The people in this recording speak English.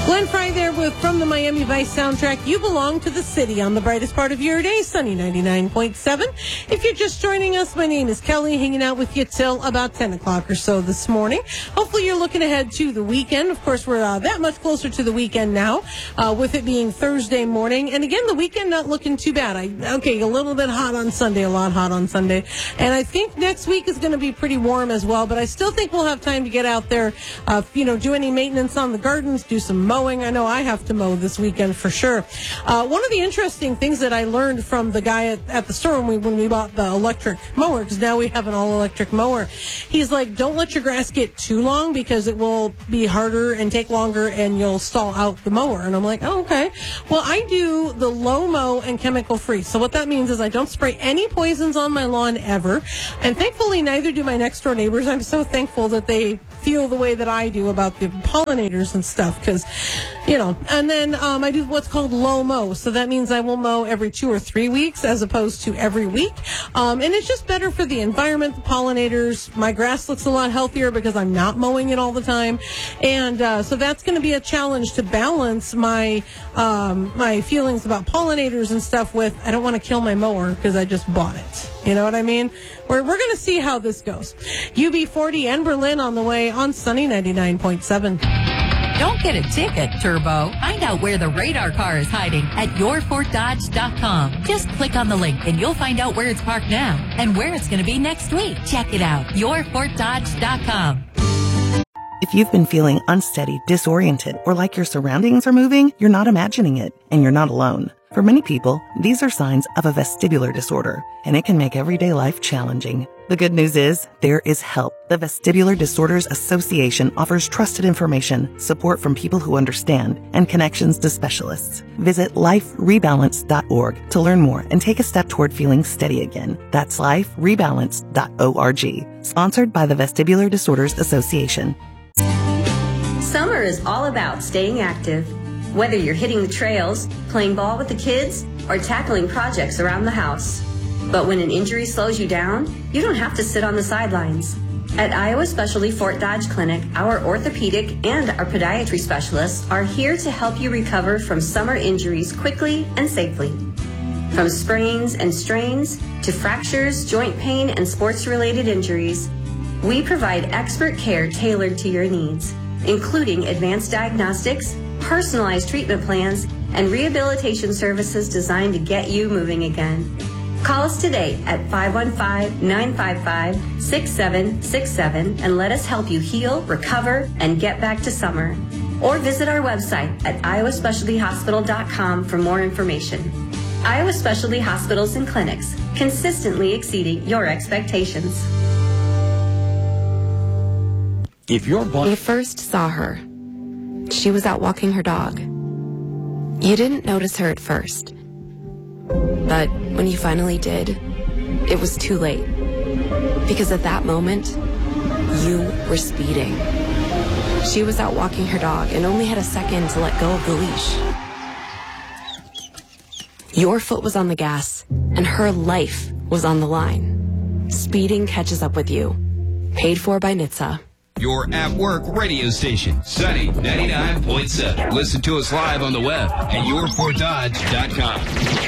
Glenn Fry there with From the Miami Vice soundtrack. You belong to the city on the brightest part of your day, sunny 99.7. If you're just joining us, my name is Kelly, hanging out with you till about 10 o'clock or so this morning. Hopefully you're looking ahead to the weekend. Of course, we're that much closer to the weekend now, with it being Thursday morning. And again, the weekend not looking too bad. A little bit hot on Sunday, a lot hot on Sunday. And I think next week is going to be pretty warm as well, but I still think we'll have time to get out there, do any maintenance on the gardens, do some mowing. I know I have to mow this weekend for sure. One of the interesting things that I learned from the guy at the store when we bought the electric mower, because now we have an all-electric mower, he's like, don't let your grass get too long because it will be harder and take longer and you'll stall out the mower. And I'm like, oh, okay. Well, I do the low mow and chemical free. So what that means is I don't spray any poisons on my lawn ever. And thankfully, neither do my next door neighbors. I'm so thankful that they feel the way that I do about the pollinators and stuff, because, and then I do what's called low mow. So that means I will mow every 2 or 3 weeks as opposed to every week. And it's just better for the environment, the pollinators. My grass looks a lot healthier because I'm not mowing it all the time. And so that's going to be a challenge to balance my my feelings about pollinators and stuff with, I don't want to kill my mower because I just bought it. You know what I mean? We're going to see how this goes. UB40 and Berlin on the way on Sunny 99.7. Don't get a ticket, Turbo. Find out where the radar car is hiding at yourfortdodge.com. Just click on the link and you'll find out where it's parked now and where it's going to be next week. Check it out. yourfortdodge.com. If you've been feeling unsteady, disoriented, or like your surroundings are moving, you're not imagining it, and you're not alone. For many people, these are signs of a vestibular disorder, and it can make everyday life challenging. The good news is, there is help. The Vestibular Disorders Association offers trusted information, support from people who understand, and connections to specialists. Visit liferebalance.org to learn more and take a step toward feeling steady again. That's liferebalance.org. Sponsored by the Vestibular Disorders Association. Summer is all about staying active. Whether you're hitting the trails, playing ball with the kids, or tackling projects around the house. But when an injury slows you down, you don't have to sit on the sidelines. At Iowa Specialty Fort Dodge Clinic, our orthopedic and our podiatry specialists are here to help you recover from summer injuries quickly and safely. From sprains and strains to fractures, joint pain, and sports-related injuries, we provide expert care tailored to your needs, including advanced diagnostics, personalized treatment plans, and rehabilitation services designed to get you moving again. Call us today at 515-955-6767 and let us help you heal, recover, and get back to summer. Or visit our website at iowaspecialtyhospital.com for more information. Iowa Specialty Hospitals and Clinics, consistently exceeding your expectations. If you're When you first saw her, she was out walking her dog. You didn't notice her at first. But when you finally did, it was too late. Because at that moment, you were speeding. She was out walking her dog and only had a second to let go of the leash. Your foot was on the gas, and her life was on the line. Speeding catches up with you. Paid for by NHTSA. Your at-work radio station, Sunny 99.7. Listen to us live on the web at yourfortdodge.com.